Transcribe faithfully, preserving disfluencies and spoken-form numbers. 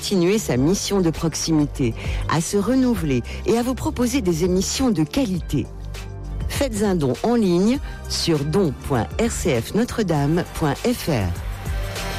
continuer sa mission de proximité, à se renouveler et à vous proposer des émissions de qualité. Faites un don en ligne sur don point r c f notre dame point f r.